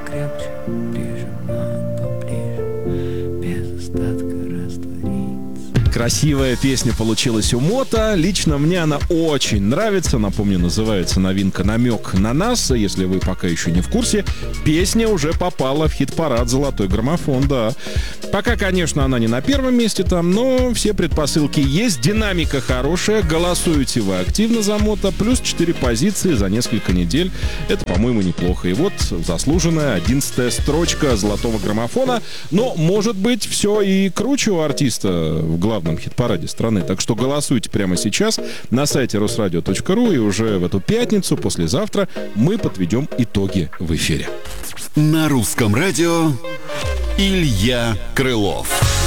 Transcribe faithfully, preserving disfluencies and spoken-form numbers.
крепче прижимает поближе, без остатка раствориться. Красивая песня получилась у Мота. Лично мне она очень нравится. Напомню, называется новинка «Намек на нас». Если вы пока еще не в курсе, песня уже попала в хит-парад «Золотой граммофон», да. Пока, конечно, она не на первом месте там, но все предпосылки есть. Динамика хорошая. Голосуете вы активно за Мота. Плюс четыре позиции за несколько недель. Это, по-моему, неплохо. И вот заслуженная одиннадцатая строчка «Золотого граммофона». Но, может быть, все и круче у артиста в главном хит-параде страны. Так что голосуйте прямо сейчас на сайте русрадио точка ру, и уже в эту пятницу, послезавтра, мы подведем итоги в эфире. На русском радио Илья Крылов.